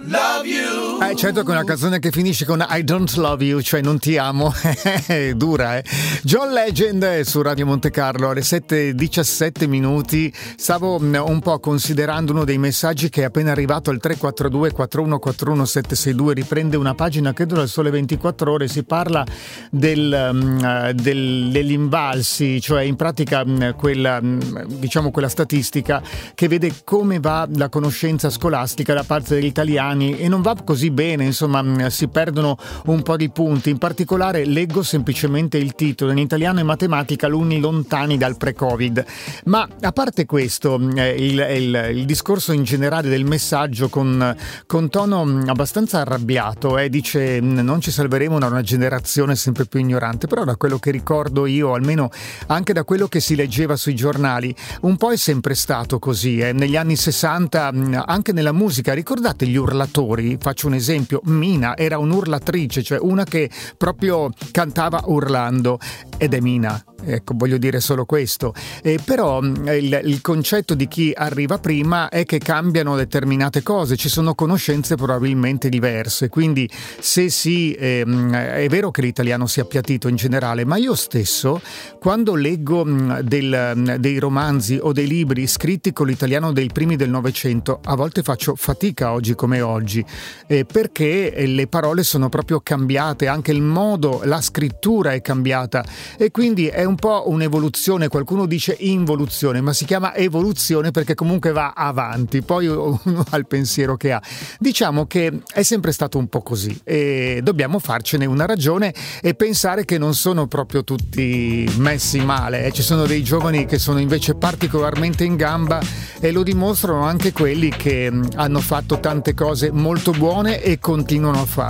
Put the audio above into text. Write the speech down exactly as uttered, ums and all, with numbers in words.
love you. Eh, certo che una canzone che finisce con I don't love you, cioè non ti amo, è dura, eh. John Legend su Radio Monte Carlo alle sette e diciassette minuti. Stavo un po' considerando uno dei messaggi che è appena arrivato al tre quattro due quattro uno quattro uno sette sei due, riprende una pagina credo del Sole ventiquattro Ore, si parla del, del, degli invalsi, cioè in pratica quella, diciamo quella statistica che vede come va la conoscenza scolastica da parte degli italiani e non va così bene, insomma si perdono un po' di punti. In particolare leggo semplicemente il titolo: in italiano e matematica alunni lontani dal pre-Covid. Ma a parte questo, eh, il, il, il discorso in generale del messaggio con, con tono abbastanza arrabbiato, eh, dice non ci salveremo da una generazione sempre più ignorante, però da quello che ricordo io, almeno anche da quello che si leggeva sui giornali, un po' è sempre stato così, eh. Negli anni sessanta anche nella musica, ricordate gli urlatori? Faccio un esempio: Mina era un'urlatrice, cioè una che proprio cantava urlando, ed è Mina. Ecco, voglio dire solo questo. Eh, però il, il concetto di chi arriva prima è che cambiano determinate cose, ci sono conoscenze probabilmente diverse, quindi se sì, ehm, è vero che l'italiano si è appiattito in generale, ma io stesso quando leggo del, dei romanzi o dei libri scritti con l'italiano dei primi del Novecento, a volte faccio fatica oggi come oggi, eh, perché le parole sono proprio cambiate, anche il modo, la scrittura è cambiata, e quindi è un po' un'evoluzione, qualcuno dice involuzione, ma si chiama evoluzione perché comunque va avanti, poi uno ha il pensiero che ha. Diciamo che è sempre stato un po' così e dobbiamo farcene una ragione e pensare che non sono proprio tutti messi male, eh. Ci sono dei giovani che sono invece particolarmente in gamba e lo dimostrano anche quelli che hanno fatto tante cose molto buone e continuano a farlo.